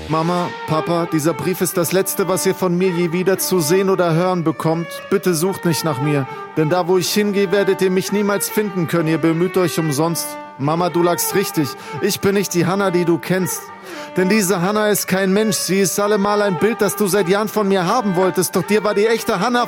Mama, Papa, dieser Brief ist das Letzte, was ihr von mir je wieder zu sehen oder hören bekommt. Bitte sucht nicht nach mir, denn da, wo ich hingehe, werdet ihr mich niemals finden können. Ihr bemüht euch umsonst. Mama, du lagst richtig. Ich bin nicht die Hannah, die du kennst. Denn diese Hannah ist kein Mensch. Sie ist allemal ein Bild, das du seit Jahren von mir haben wolltest. Doch dir war die echte Hannah